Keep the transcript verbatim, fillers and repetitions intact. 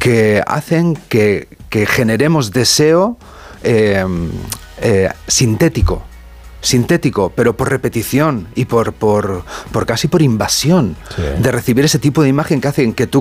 que hacen que, que generemos deseo eh, eh, sintético. sintético, pero por repetición y por, por, por casi por invasión, sí. de recibir ese tipo de imagen que hacen que tú